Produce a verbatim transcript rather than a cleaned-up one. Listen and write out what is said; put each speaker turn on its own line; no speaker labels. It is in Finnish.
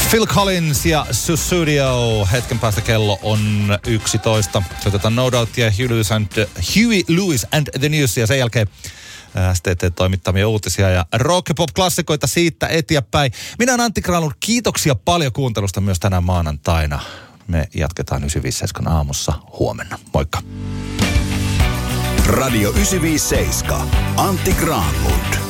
Phil Collins ja Sussudio. Hetken päästä kello on yksitoista. Soitetaan No Doubtia, Huey Lewis and, Huey Lewis and the News ja sen jälkeen S T T-toimittamia uutisia ja rock- ja pop-klassikoita siitä eteenpäin. Minä olen Antti Granlund. Kiitoksia paljon kuuntelusta myös tänä maanantaina. Me jatketaan yhdeksänkymmentäseitsemän aamussa huomenna. Moikka.
Radio yhdeksänsataaviisikymmentäseitsemän. Antti Granlund.